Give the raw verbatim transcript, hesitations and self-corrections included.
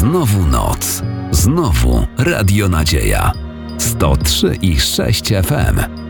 Znowu noc. Znowu Radio Nadzieja. sto trzy i sześć F M.